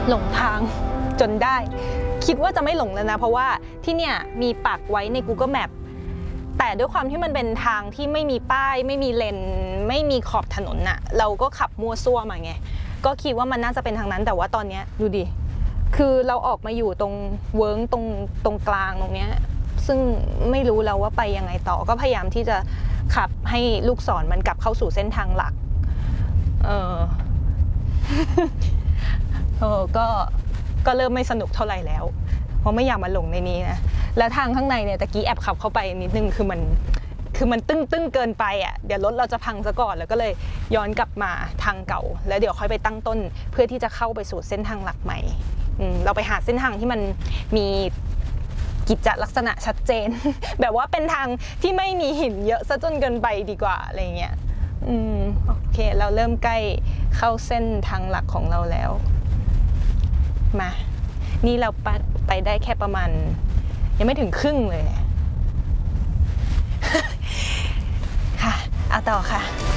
หลงทางจนได้คิดว่าจะไม่หลงแล้วนะเพราะว่าที่เนี่ยมีปักไว้ใน Google Map แต่ด้วยความที่มันเป็นทางที่ไม่มีป้ายไม่มีเลนไม่มีขอบถนนน่ะเราก็ขับมั่วซั่วมาไงก็คิดว่ามันน่าจะเป็นทางนั้นแต่ว่าตอนนี้ดูดิคือเราออกมาอยู่ตรงเวิ้งตรงกลางตรงเนี้ยซึ่งไม่รู้แล้วว่าไปยังไงต่อก็พยายามที่จะขับให้ลูกศรมันกลับเข้าสู่เส้นทางหลักก็เริ่มไม่สนุกเท่าไหร่แล้วเพราะไม่อยากมาหลงในนี้นะแล้วทางข้างในเนี่ยตะกี้แอบขับเข้าไปนิดนึงคือมันตึ้งเกินไปอ่ะเดี๋ยวรถเราจะพังซะก่อนแล้วก็เลยย้อนกลับมาทางเก่าแล้วเดี๋ยวค่อยไปตั้งต้นเพื่อที่จะเข้าไปสู่เส้นทางหลักใหม่เราไปหาเส้นทางที่มันมีกิจลักษณะชัดเจน แบบว่าเป็นทางที่ไม่มีหินเยอะซะจนเกินไปดีกว่าอะไรเงี้ยโอเคเราเริ่มใกล้เข้าเส้นทางหลักของเราแล้วมานี่เราไปได้แค่ประมาณยังไม่ถึงครึ่งเลย ค่ะเอาต่อค่ะ